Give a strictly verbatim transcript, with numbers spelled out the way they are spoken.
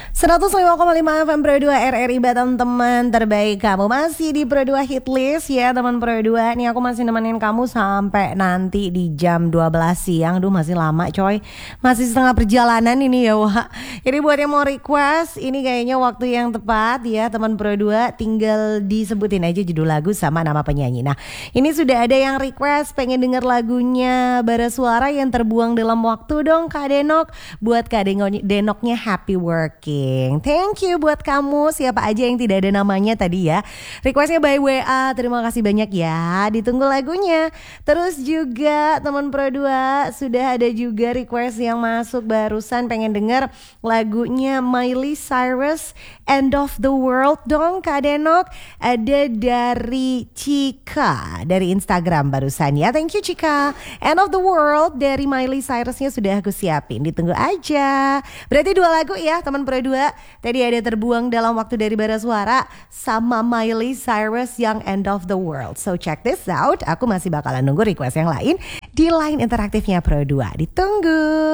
seratus lima koma lima F M Pro dua R R I Batam, teman terbaik kamu. Masih di Pro dua Hit List ya teman Pro dua. Nih aku masih nemenin kamu sampai nanti di jam dua belas siang. Duh masih lama coy. Masih setengah perjalanan ini ya wah. Jadi buat yang mau request, ini kayaknya waktu yang tepat ya teman Pro dua. Tinggal disebutin aja judul lagu sama nama penyanyi. Nah ini sudah ada yang request pengen denger lagunya Bara Suara yang terbuang dalam waktu dong Kak Denok. Buat Kak Denoknya happy working. Thank you buat kamu, siapa aja yang tidak ada namanya tadi ya. Requestnya by W A, terima kasih banyak ya. Ditunggu lagunya. Terus juga teman Pro dua sudah ada juga request yang masuk barusan pengen denger lagunya Miley Cyrus End of the World dong Kak Denok. Ada dari Cika dari Instagram barusan ya. Thank you Cika. End of the World dari Miley Cyrusnya sudah aku siapin. Ditunggu aja. Berarti dua lagu ya teman Pro dua. Tadi ada Terbuang Dalam Waktu dari Bara Suara sama Miley Cyrus yang End of the World. So check this out. Aku masih bakalan nunggu request yang lain di line interaktifnya Pro dua. Ditunggu.